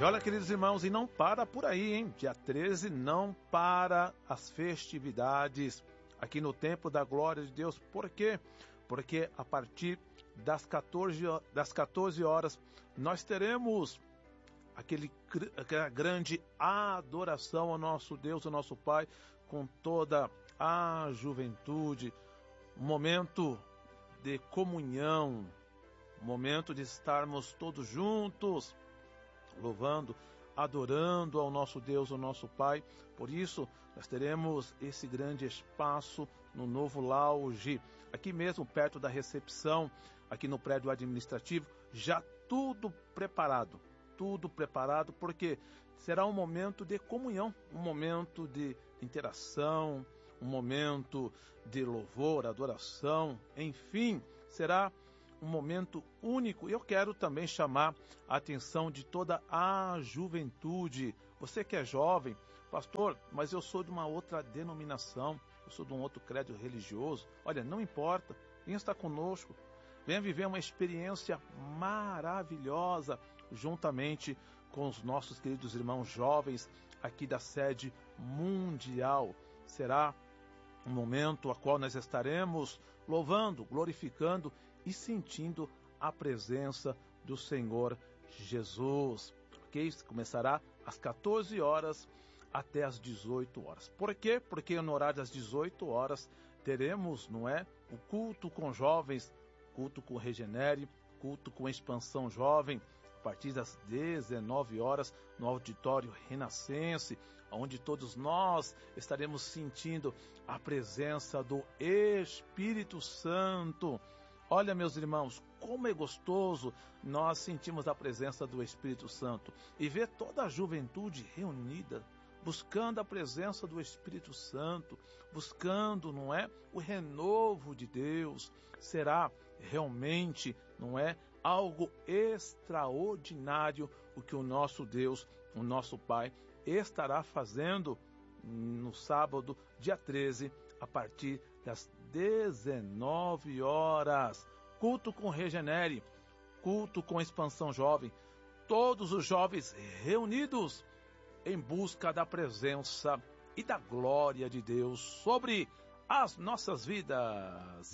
E olha, queridos irmãos, e não para por aí, hein? Dia 13 não para as festividades aqui no Templo da Glória de Deus. Por quê? Porque a partir das 14 horas nós teremos aquela grande adoração ao nosso Deus, ao nosso Pai, com toda a juventude. Um momento de comunhão, um momento de estarmos todos juntos, louvando, adorando ao nosso Deus, ao nosso Pai. Por isso, nós teremos esse grande espaço no Novo Lounge, aqui mesmo perto da recepção, aqui no prédio administrativo, já tudo preparado, porque será um momento de comunhão, um momento de interação, um momento de louvor, adoração, enfim, será um momento único. E eu quero também chamar a atenção de toda a juventude. Você que é jovem, pastor, mas eu sou de uma outra denominação, eu sou de um outro credo religioso. Olha, não importa, venha estar conosco, venha viver uma experiência maravilhosa juntamente com os nossos queridos irmãos jovens aqui da sede mundial. Será um momento a qual nós estaremos louvando, glorificando e sentindo a presença do Senhor Jesus. Ok? Começará às 14 horas até às 18 horas. Por quê? Porque no horário das 18 horas teremos, não é, o culto com jovens, culto com Regenere, culto com Expansão Jovem, a partir das 19 horas no Auditório Renascense, onde todos nós estaremos sentindo a presença do Espírito Santo. Olha, meus irmãos, como é gostoso nós sentimos a presença do Espírito Santo e ver toda a juventude reunida, buscando a presença do Espírito Santo, buscando, não é, o renovo de Deus. Será realmente, não é, algo extraordinário o que o nosso Deus, o nosso Pai, estará fazendo no sábado, dia 13, a partir das 19 horas. Culto com Regenere, culto com Expansão Jovem, todos os jovens reunidos em busca da presença e da glória de Deus sobre as nossas vidas.